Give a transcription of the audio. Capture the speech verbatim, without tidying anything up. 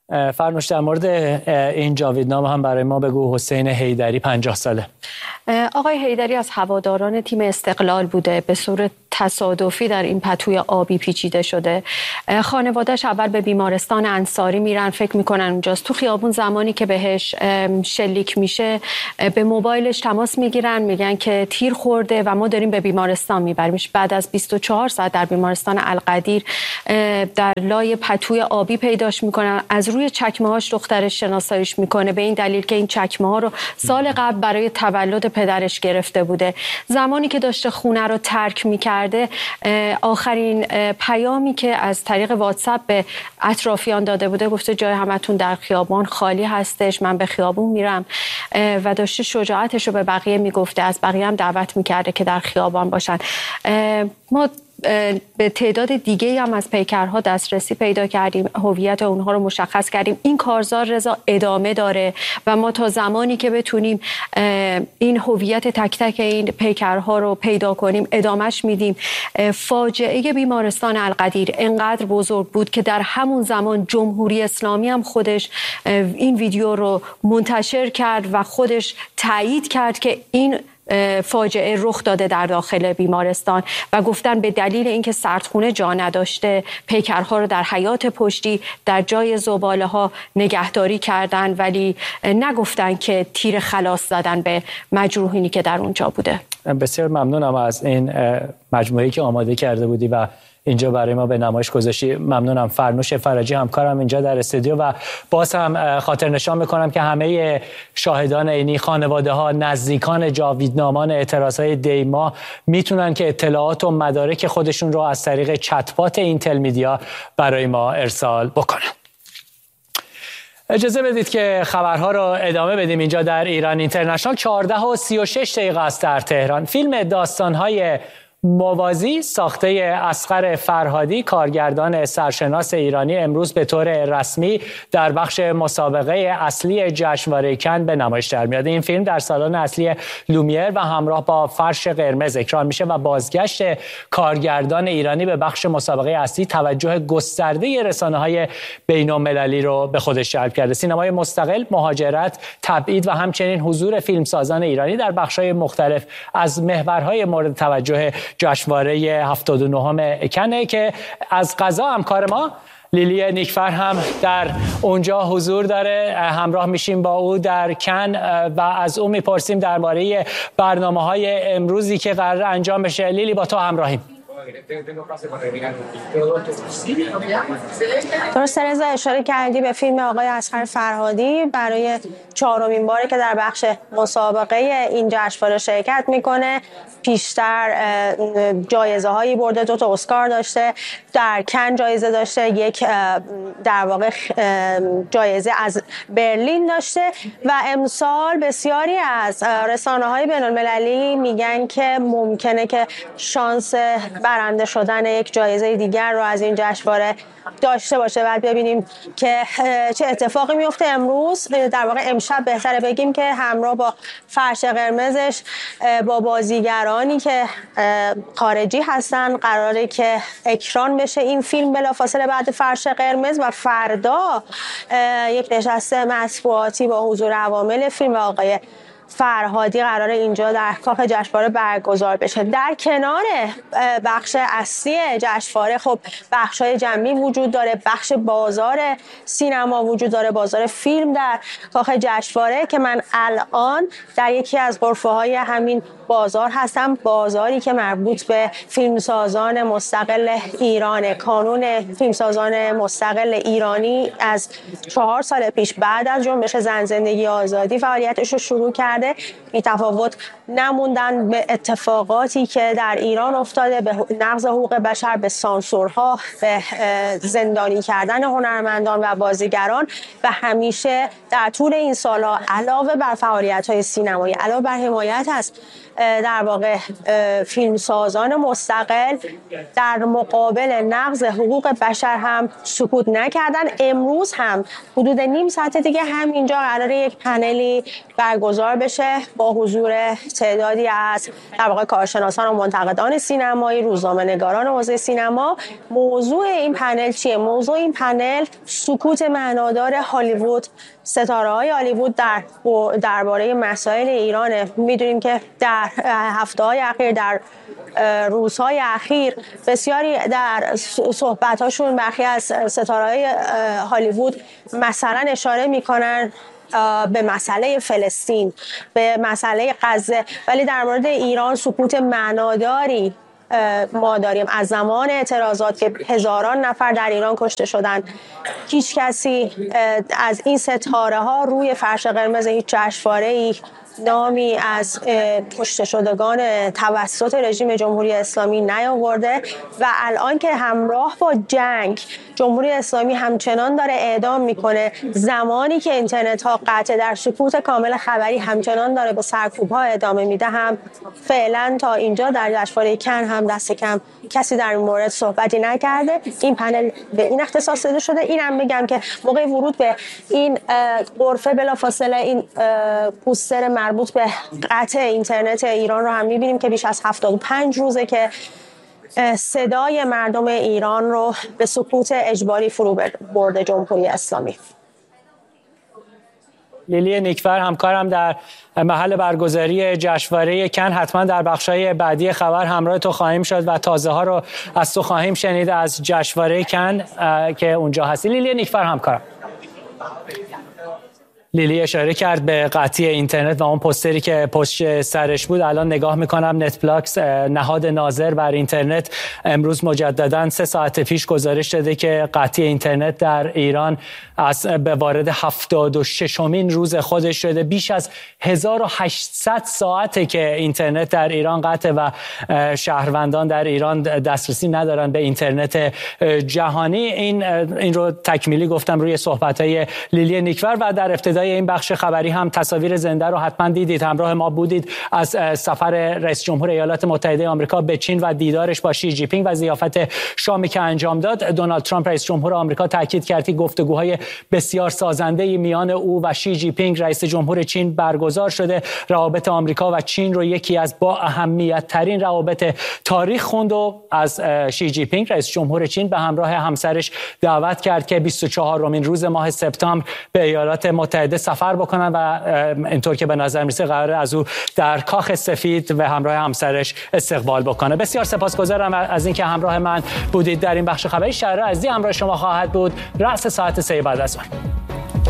فرنوش، در مورد این جاویدنامه هم برای ما بگو. حسین حیدری پنجاه ساله. آقای حیدری از هواداران تیم استقلال بوده، به صورت تصادفی در این پتوی آبی پیچیده شده. خانواده‌اش اول به بیمارستان انصاری میرن، فکر میکنن اونجاست. تو خیابون زمانی که بهش شلیک میشه به موبایلش تماس میگیرن، میگن که تیر خورده و ما داریم به بیمارستان میبریمش. بعد از بیست و چهار ساعت در بیمارستان القدیر در لای پتوی آبی پیداش میکنن. از روی چکمه هاش دخترش شناساییش میکنه، به این دلیل که این چکمه ها رو سال قبل برای تولد پدرش گرفته بوده. زمانی که داشته خونه رو ترک میکرده، آخرین پیامی که از طریق واتساپ به اطرافیان داده بوده گفته جای همتون در خیابان خالی هستش، من به خیابون میرم، و داشته شجاعتش رو به بقیه میگفته، از بقیه هم دعوت میکرده که در خیابان باشن. ما به تعداد دیگه هم از پیکرها دسترسی پیدا کردیم، هویت اونها رو مشخص کردیم. این کارزار رضا ادامه داره و ما تا زمانی که بتونیم این هویت تک تک این پیکرها رو پیدا کنیم ادامهش میدیم. فاجعه بیمارستان القدیر انقدر بزرگ بود که در همون زمان جمهوری اسلامی هم خودش این ویدیو رو منتشر کرد و خودش تایید کرد که این فاجعه رخ داده در داخل بیمارستان و گفتن به دلیل اینکه سردخونه جا نداشته پیکرها رو در حیاط پشتی در جای زباله ها نگهداری کردن، ولی نگفتن که تیر خلاص زدن به مجروحینی که در اونجا بوده. بسیار ممنونم از این مجموعه‌ای که آماده کرده بودی و اینجا برای ما به نمایش گذاشتی. ممنونم. فرنوش فرجی همکارم اینجا در استودیو و باز هم خاطر نشان میکنم که همه شاهدان عینی، خانواده ها، نزدیکان جاویدنامان اعتراضهای دیما میتونن که اطلاعات و مدارک خودشون رو از طریق چتبات اینتل میدیا برای ما ارسال بکنن. اجازه بدید که خبرها رو ادامه بدیم. اینجا در ایران اینترنشنال چهارده و سی و شش دقیقه است در تهران. فیلم داستان‌های موازی ساخته اصغر فرهادی، کارگردان سرشناس ایرانی، امروز به طور رسمی در بخش مسابقه اصلی جشنواره کن به نمایش در میاد. این فیلم در سالن اصلی لومیر و همراه با فرش قرمز اکران میشه و بازگشت کارگردان ایرانی به بخش مسابقه اصلی توجه گسترده رسانه‌های بین‌المللی رو به خودش جلب کرده. سینمای مستقل، مهاجرت، تبعید و همچنین حضور فیلمسازان ایرانی در بخش‌های مختلف از محورهای مورد توجه جشنواره هفتاد و نهم کنه که از قضا همکار ما لیلی نیکفر هم در اونجا حضور داره. همراه میشیم با او در کن و از او میپرسیم درباره برنامه‌های امروزی که قرار انجام بشه. لیلی، با تو همراهیم. درسته رضا، اشاره کردی به فیلم آقای اصغر فرهادی. برای چهارمین باره که در بخش مسابقه این جشنواره شرکت میکنه. پیشتر جایزه هایی برده، دو تا اسکار داشته، در کن جایزه داشته، یک در واقع جایزه از برلین داشته و امسال بسیاری از رسانه های بین المللی میگن که ممکنه که شانس برنده شدن یک جایزه دیگر رو از این جشنواره داشته باشه. بعد ببینیم که چه اتفاقی میفته. امروز در واقع امشب بهتره بگیم که همراه با فرش قرمزش با بازیگرانی که خارجی هستن قراره که اکران بشه این فیلم بلافاصله بعد فرش قرمز و فردا یک نشست مطبوعاتی با حضور عوامل فیلم و آقای فرهادی قراره اینجا در کاخ جشنواره برگزار بشه. در کنار بخش اصلی جشنواره خب بخش‌های جمعی وجود داره، بخش بازار سینما وجود داره، بازار فیلم در کاخ جشنواره که من الان در یکی از غرفه‌های همین بازار هستم. بازاری که مربوط به فیلمسازان مستقل ایران، کانون فیلمسازان مستقل ایرانی از چهار سال پیش بعد از جنبش زن زندگی آزادی فعالیتش رو شروع کرده. بی تفاوت نموندن به اتفاقاتی که در ایران افتاده، به نقض حقوق بشر، به سانسورها، به زندانی کردن هنرمندان و بازیگران و همیشه در طول این سالها علاوه بر فعالیت‌های سینمایی، علاوه بر حمایت از در واقع فیلمسازان مستقل در مقابل نقض حقوق بشر هم سکوت نکردن. امروز هم حدود نیم ساعت دیگه همینجا قراره یک پنلی برگزار بشه با حضور تعدادی از در واقع کارشناسان و منتقدان سینمایی، روزنامه‌نگاران حوزه سینما. موضوع این پنل چیه؟ موضوع این پنل سکوت معنادار هالیوود، ستاره‌های هالیوود در درباره مسائل ایرانه. می‌دونیم که در هفته‌های اخیر، در روزهای اخیر، بسیاری در صحبت‌هاشون برخی از ستاره‌های هالیوود مثلا اشاره می‌کنن به مسئله فلسطین، به مسئله غزه، ولی در مورد ایران سکوت معناداری ما داریم. از زمان اعتراضات که هزاران نفر در ایران کشته شدن، هیچ کسی از این ستاره ها روی فرش قرمز هیچ جشنواره‌ای نامی از کشته شدگان توسط رژیم جمهوری اسلامی نیاورده و الان که همراه با جنگ جمهوری اسلامی همچنان داره اعدام میکنه، زمانی که اینترنت ها قطع، در سکوت کامل خبری همچنان داره به سرکوب ها ادامه میده، هم فعلا تا اینجا در جشنواره کن هم دست کم کسی در این مورد صحبتی نکرده. این پنل به این اختصاص داده شده. اینم بگم که موقع ورود به این غرفه بلافاصله این پوستر مربوط به قطع اینترنت ایران رو هم می‌بینیم که بیش از هفتاد و پنج روزه که صدای مردم ایران رو به سکوت اجباری فرو برده جمهوری اسلامی. لیلی نیکفر همکارم در محل برگزاری جشنواره کن، حتما در بخش‌های بعدی خبر همراه تو خواهیم شد و تازه ها رو از تو خواهیم شنید از جشنواره کن که اونجا هستی. لیلی نیکفر همکارم. لیلی اشاره کرد به قطعی اینترنت و اون پوستری که پشت سرش بود. الان نگاه میکنم نتفلاکس، نهاد ناظر بر اینترنت، امروز مجددا سه ساعت پیش گزارش داده که قطعی اینترنت در ایران از به وارد هفتاد و ششمین روز خودش شده. بیش از هزار و هشتصد ساعته که اینترنت در ایران قطعه و شهروندان در ایران دسترسی ندارن به اینترنت جهانی. این این رو تکمیلی گفتم روی صحبت‌های لیلی نیکفر و در ابتدای این بخش خبری هم تصاویر زنده رو حتما دیدید، همراه ما بودید از سفر رئیس جمهور ایالات متحده آمریکا به چین و دیدارش با شی جی پینگ و ضیافت شامی که انجام داد. دونالد ترامپ رئیس جمهور آمریکا تاکید کرد که گفتگوهای بسیار سازنده میان او و شی جی پینگ رئیس جمهور چین برگزار شده. روابط آمریکا و چین رو یکی از با اهمیت ترین روابط تاریخ خوند و از شی جی پینگ رئیس جمهور چین به همراه همسرش دعوت کرد که بیست و چهارمین روز ماه سپتامبر به ایالات متحده سفر بکنن و اینطور که به نظر میرسه قراره از او در کاخ سفید و همراه همسرش استقبال بکنه. بسیار سپاسگزارم از اینکه همراه من بودید در این بخش خبری. شهر عزیزی همراه شما خواهد بود رأس ساعت سه بعد از ظهر.